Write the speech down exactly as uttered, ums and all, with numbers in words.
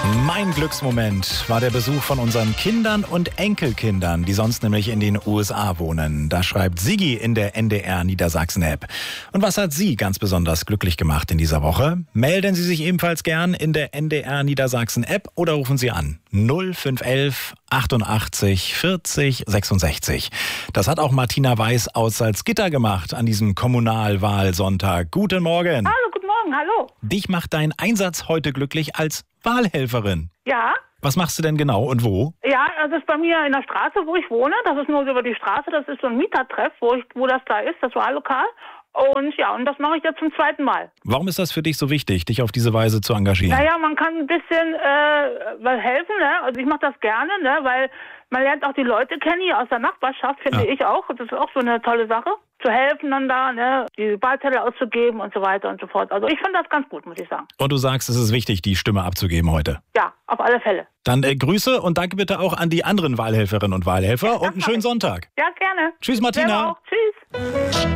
Mein Glücksmoment war der Besuch von unseren Kindern und Enkelkindern, die sonst nämlich in den U S A wohnen. Da schreibt Sigi in der N D R Niedersachsen-App. Und was hat Sie ganz besonders glücklich gemacht in dieser Woche? Melden Sie sich ebenfalls gern in der N D R Niedersachsen-App oder rufen Sie an null fünf elf achtundachtzig vierzig sechsundsechzig. Das hat auch Martina Weiß aus Salzgitter gemacht an diesem Kommunalwahlsonntag. Guten Morgen. Hallo, guten Morgen, hallo. Dich macht dein Einsatz heute glücklich als Wahlhelferin. Ja, Was machst du denn genau und wo? ja, das ist bei mir in der Straße, wo ich wohne. Das ist nur so über die Straße. Das ist so ein Mietertreff, wo, ich, wo das da ist, das Wahllokal. Und ja, und das mache ich jetzt zum zweiten Mal. Warum ist das für dich so wichtig, dich auf diese Weise zu engagieren? Naja, man kann ein bisschen äh, was helfen, ne? Also ich mache das gerne, ne? Weil man lernt auch die Leute kennen hier aus der Nachbarschaft, finde Ja. ich auch. Das ist auch so eine tolle Sache. Zu helfen dann da, ne? Die Wahlzettel auszugeben und so weiter und so fort. Also ich finde das ganz gut, muss ich sagen. Und du sagst, es ist wichtig, die Stimme abzugeben heute. Ja, auf alle Fälle. Dann äh, Grüße und danke bitte auch an die anderen Wahlhelferinnen und Wahlhelfer und einen schönen Sonntag. Ja, gerne. Tschüss, Martina. Selber auch. Tschüss.